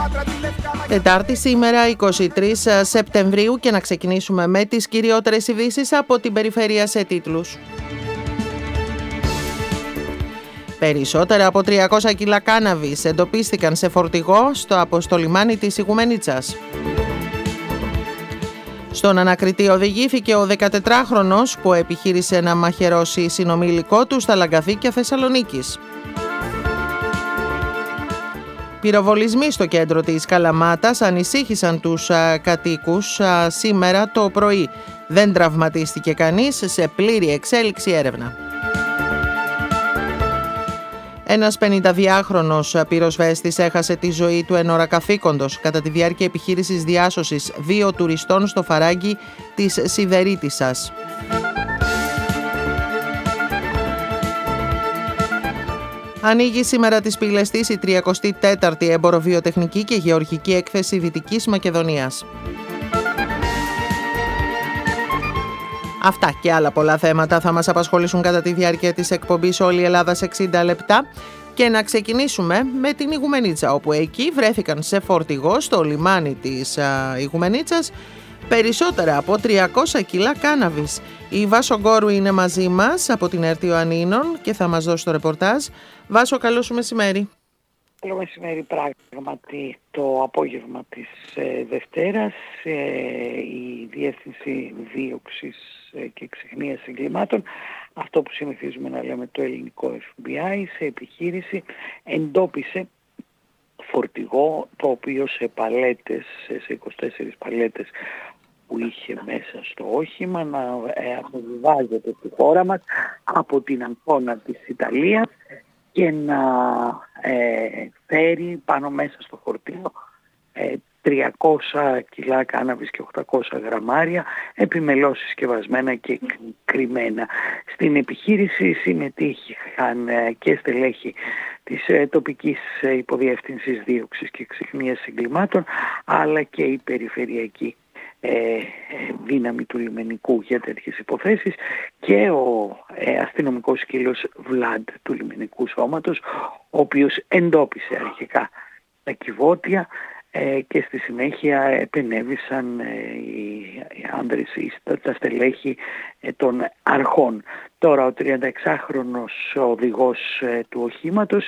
Τετάρτη σήμερα 23 Σεπτεμβρίου και να ξεκινήσουμε με τις κυριότερες ειδήσεις από την περιφέρεια σε τίτλους. Περισσότερα από 300 κιλά κάναβης εντοπίστηκαν σε φορτηγό στο αποστολιμάνι της Ιγουμενίτσας. Στον ανακριτή οδηγήθηκε ο 14χρονος που επιχείρησε να μαχαιρώσει συνομιλικό του στα Λαγκαδίκια Θεσσαλονίκης. Πυροβολισμοί στο κέντρο της Καλαμάτας ανησύχησαν τους κατοίκους σήμερα το πρωί. Δεν τραυματίστηκε κανείς, σε πλήρη εξέλιξη έρευνα. Ένας 52χρονος πυροσβέστης έχασε τη ζωή του εν ώρα καθήκοντος κατά τη διάρκεια επιχείρησης διάσωσης 2 τουριστών στο Φαράγγι της Σιδερίτισσας. Ανοίγει σήμερα τις πύλες της η 34η Εμποροβιοτεχνική και Γεωργική Έκθεση Δυτικής Μακεδονίας. Αυτά και άλλα πολλά θέματα θα μας απασχολήσουν κατά τη διάρκεια της εκπομπής «Όλη η Ελλάδα σε 60 λεπτά». Και να ξεκινήσουμε με την Ιγουμενίτσα, όπου εκεί βρέθηκαν σε φορτηγό στο λιμάνι της Ιγουμενίτσας περισσότερα από 300 κιλά κάναβης. Η Βάσο Γκόρου είναι μαζί μας από την ΕΡΤ Ιωαννίνων και θα μας δώσει το ρεπορτάζ. Βάσο, καλό σου μεσημέρι. Καλό μεσημέρι. Πράγματι το απόγευμα της Δευτέρας η Διεύθυνση Δίωξης και Ξεχνίας Εγκλημάτων, αυτό που συνηθίζουμε να λέμε το ελληνικό FBI, σε επιχείρηση εντόπισε φορτηγό το οποίο σε παλέτες, σε 24 παλέτες που είχε μέσα στο όχημα να αποβιβάζεται στη χώρα μας από την Αγκώνα της Ιταλίας και να φέρει πάνω μέσα στο φορτίο 300 κιλά κάναβης και 800 γραμμάρια επιμελώς συσκευασμένα και κρυμμένα. Στην επιχείρηση συμμετείχαν και στελέχη της τοπικής υποδιεύθυνσης δίωξης και ξεχνίας εγκλημάτων, αλλά και η περιφερειακή δύναμη του λιμενικού για τέτοιες υποθέσεις και ο αστυνομικός σκύλος Βλάντ του λιμενικού σώματος, ο οποίος εντόπισε αρχικά τα κυβότια και στη συνέχεια επενέβησαν οι άνδρες, τα στελέχη των αρχών. Τώρα ο 36χρονος οδηγός του οχήματος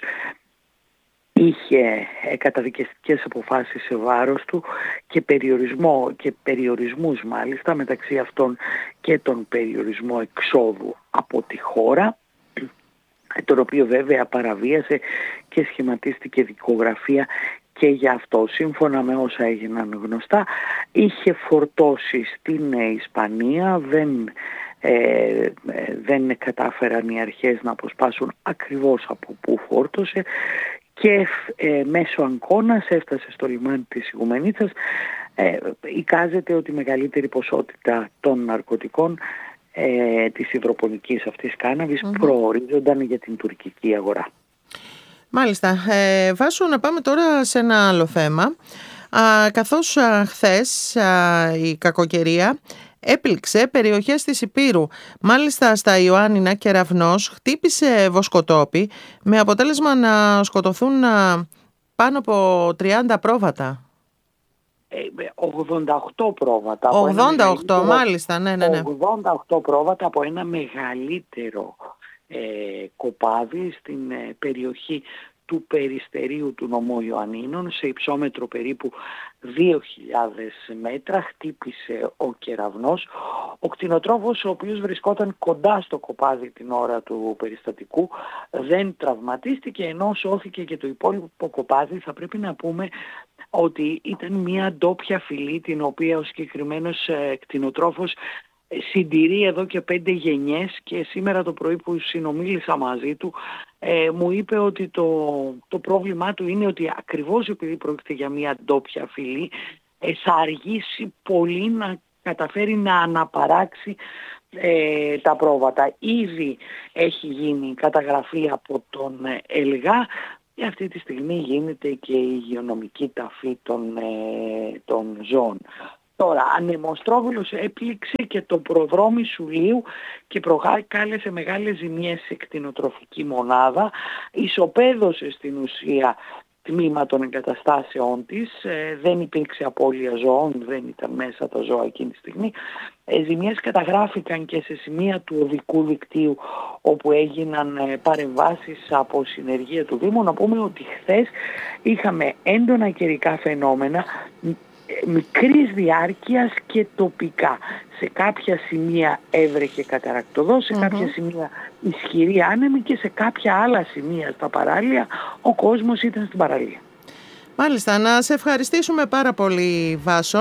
είχε καταδικαστικές αποφάσεις σε βάρος του και περιορισμούς μάλιστα, μεταξύ αυτών και τον περιορισμό εξόδου από τη χώρα, τον οποίο βέβαια παραβίασε και σχηματίστηκε δικογραφία και γι' αυτό. Σύμφωνα με όσα έγιναν γνωστά, είχε φορτώσει στην Ισπανία, δεν κατάφεραν οι αρχές να αποσπάσουν ακριβώς από πού φόρτωσε και μέσω Αγκώνας έφτασε στο λιμάνι της Ιγουμενίτσας. Εικάζεται ότι η μεγαλύτερη ποσότητα των ναρκωτικών της υδροπονικής αυτής κάναβης προορίζονταν για την τουρκική αγορά. Μάλιστα. Βάσο, να πάμε τώρα σε ένα άλλο θέμα. Καθώς χθες η κακοκαιρία έπληξε περιοχές της Ηπείρου. Μάλιστα στα Ιωάννινα και Ravnos χτύπησε βοσκοτόπι με αποτέλεσμα να σκοτωθούν πάνω από 30 πρόβατα. 88 πρόβατα. 88, μάλιστα, ναι. 88 πρόβατα από ένα μεγαλύτερο κοπάδι στην περιοχή του Περιστερίου του νομού Ιωαννίνων, σε υψόμετρο περίπου 2.000 μέτρα, χτύπησε ο κεραυνός. Ο κτηνοτρόφος, ο οποίος βρισκόταν κοντά στο κοπάδι την ώρα του περιστατικού, δεν τραυματίστηκε, ενώ σώθηκε και το υπόλοιπο κοπάδι. Θα πρέπει να πούμε ότι ήταν μια ντόπια φυλή, την οποία ο συγκεκριμένος κτηνοτρόφος συντηρεί εδώ και 5 γενιές, και σήμερα το πρωί που συνομίλησα μαζί του μου είπε ότι το πρόβλημά του είναι ότι ακριβώς επειδή πρόκειται για μια ντόπια φυλή θα αργήσει πολύ να καταφέρει να αναπαράξει τα πρόβατα. Ήδη έχει γίνει καταγραφή από τον ΕΛΓΑ και αυτή τη στιγμή γίνεται και η υγειονομική ταφή των ζώων. Τώρα, ανεμοστρόβιλος έπληξε και το προδρόμι Σουλίου και προκάλεσε μεγάλες ζημιές σε κτηνοτροφική μονάδα. Ισοπαίδωσε στην ουσία τμήμα των εγκαταστάσεών της. Δεν υπήρξε απώλεια ζώων, δεν ήταν μέσα τα ζώα εκείνη τη στιγμή. Ζημιές καταγράφηκαν και σε σημεία του οδικού δικτύου όπου έγιναν παρεμβάσεις από συνεργεία του Δήμου. Να πούμε ότι χθες είχαμε έντονα καιρικά φαινόμενα μικρής διάρκειας και τοπικά. Σε κάποια σημεία έβρεχε καταρακτωδώς, σε κάποια σημεία ισχυρή άνεμη και σε κάποια άλλα σημεία στα παράλια ο κόσμος ήταν στην παραλία. Μάλιστα, να σε ευχαριστήσουμε πάρα πολύ, Βάσο.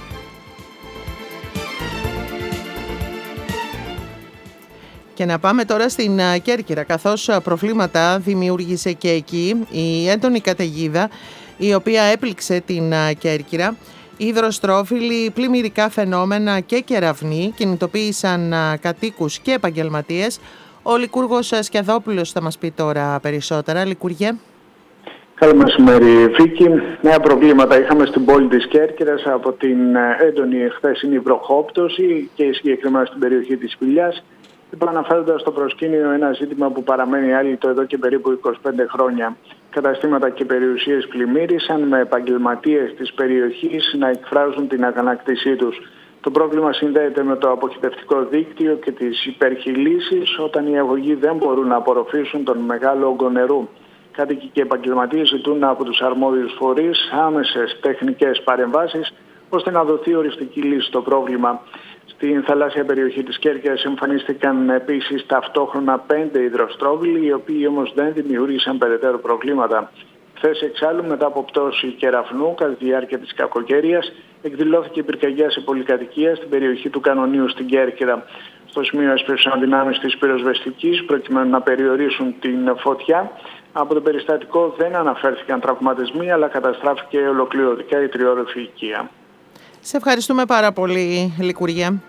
Και να πάμε τώρα στην Κέρκυρα, καθώς προβλήματα δημιούργησε και εκεί η έντονη καταιγίδα η οποία έπληξε την Κέρκυρα. Υδροστρόφιλοι, πλημμυρικά φαινόμενα και κεραυνοί κινητοποίησαν κατοίκους και επαγγελματίες. Ο Λικούργος Σκιαδόπουλος θα μας πει τώρα περισσότερα. Λικούργε. Καλό μεσημέρι, Βίκη. Νέα προβλήματα είχαμε στην πόλη της Κέρκυρας από την έντονη χθεσινή βροχόπτωση και συγκεκριμένα στην περιοχή της Σπηλιάς, αναφέροντας στο προσκήνιο ένα ζήτημα που παραμένει άλυτο εδώ και περίπου 25 χρόνια. Καταστήματα και περιουσίες πλημμύρισαν, με επαγγελματίες της περιοχής να εκφράζουν την αγανάκτησή τους. Το πρόβλημα συνδέεται με το αποχετευτικό δίκτυο και τις υπερχειλήσεις, όταν οι αγωγοί δεν μπορούν να απορροφήσουν τον μεγάλο όγκο νερού. Κάτοικοι και επαγγελματίες ζητούν από τους αρμόδιους φορείς άμεσες τεχνικές παρεμβάσεις, ώστε να δοθεί οριστική λύση στο πρόβλημα. Στην θαλάσσια περιοχή της Κέρκυρας εμφανίστηκαν επίσης ταυτόχρονα 5 υδροστρόβιλοι, οι οποίοι όμως δεν δημιούργησαν περαιτέρω προβλήματα. Χθες εξάλλου, μετά από πτώση κεραυνού κατά τη διάρκεια της κακοκαιρίας, εκδηλώθηκε πυρκαγιά σε πολυκατοικία στην περιοχή του Κανονίου στην Κέρκυρα. Στο σημείο έσπευσαν δυνάμεις της πυροσβεστικής προκειμένου να περιορίσουν την φωτιά. Από το περιστατικό δεν αναφέρθηκαν τραυματισμοί, αλλά καταστράφηκε ολοκληρωτικά η τριώροφη οικία. Σε ευχαριστούμε πάρα πολύ, Λικουργία.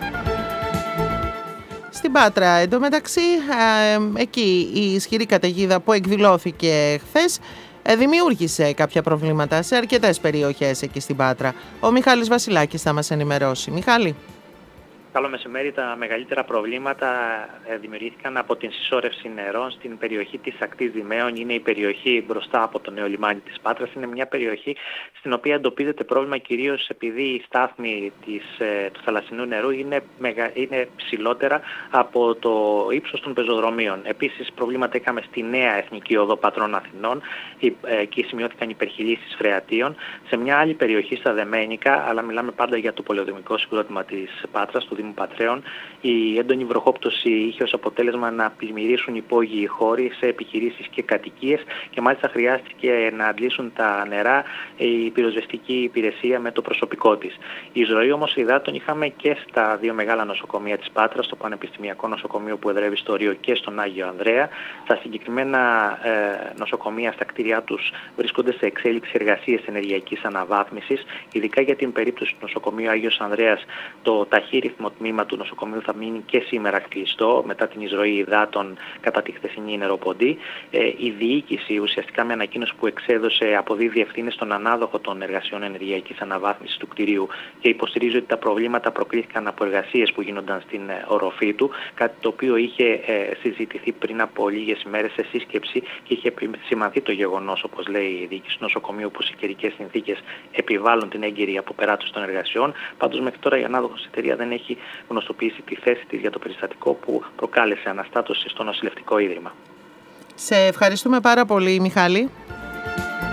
Στην Πάτρα, εντωμεταξύ, εκεί η ισχυρή καταιγίδα που εκδηλώθηκε χθες δημιούργησε κάποια προβλήματα σε αρκετές περιοχές εκεί στην Πάτρα. Ο Μιχάλης Βασιλάκης θα μας ενημερώσει. Μιχάλη. Καλό μεσημέρι. Τα μεγαλύτερα προβλήματα δημιουργήθηκαν από την συσσόρευση νερών στην περιοχή της ακτής Δημαίων. Είναι η περιοχή μπροστά από το νέο λιμάνι της Πάτρας. Είναι μια περιοχή στην οποία εντοπίζεται πρόβλημα κυρίως επειδή η στάθμη του θαλασσινού νερού είναι ψηλότερα από το ύψος των πεζοδρομίων. Επίσης προβλήματα είχαμε στη νέα Εθνική Οδό Πατρών Αθηνών. Εκεί σημειώθηκαν υπερχειλήσεις φρεατίων. Σε μια άλλη περιοχή στα Δεμένικα, αλλά μιλάμε πάντα για το πολεοδομικό συγκρότημα της Πάτρας, του Δήμου Πατρέων, η έντονη βροχόπτωση είχε ως αποτέλεσμα να πλημμυρίσουν υπόγειοι χώροι σε επιχειρήσεις και κατοικίες και μάλιστα χρειάστηκε να αντλήσουν τα νερά η πυροσβεστική υπηρεσία με το προσωπικό της. Η εισρωή όμως υδάτων είχαμε και στα δύο μεγάλα νοσοκομεία της Πάτρας, το Πανεπιστημιακό Νοσοκομείο που εδρεύει στο Ρίο και στον Άγιο Ανδρέα. Τα συγκεκριμένα νοσοκομεία στα κτίρια τους βρίσκονται σε εξέλιξη εργασίες ενεργειακής αναβάθμισης, ειδικά για την περίπτωση του νοσοκομείου Άγιος Ανδρέας. Το ταχύρυθμο τμήμα του νοσοκομείου θα μείνει και σήμερα κλειστό μετά την εισρωή υδάτων κατά τη χθεσινή νεροποντή. Η διοίκηση ουσιαστικά με ανακοίνωση που εξέδωσε αποδίδει ευθύνες στον ανάδοχο των εργασιών ενεργειακής αναβάθμισης του κτηρίου και υποστηρίζει ότι τα προβλήματα προκλήθηκαν από εργασίες που γίνονταν στην οροφή του, κάτι το οποίο είχε συζητηθεί πριν από λίγες ημέρες σε σύσκεψη και είχε επισημανθεί το γεγονός, όπως λέει η διοίκηση του νοσοκομείου, που οι καιρικές συνθήκες επιβάλλουν την έγκαιρη αποπεράτωση των εργασιών. Πάντως μέχρι τώρα η ανάδοχος εταιρεία δεν έχει γνωστοποιήσει τη θέση της για το περιστατικό που προκάλεσε αναστάτωση στο νοσηλευτικό ίδρυμα. Σε ευχαριστούμε πάρα πολύ, Μιχάλη.